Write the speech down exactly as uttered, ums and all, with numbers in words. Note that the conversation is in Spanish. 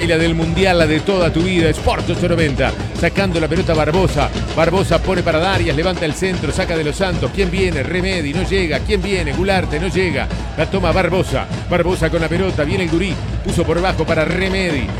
la del Mundial, la de toda tu vida. Sport ocho noventa. Sacando la pelota Barbosa. Barbosa pone para Darias, levanta el centro, saca de los Santos. ¿Quién viene? Remedi, no llega. ¿Quién viene? Gularte, no llega. La toma Barbosa. Barbosa con la pelota, viene el Gurí. Puso por bajo para Remedi.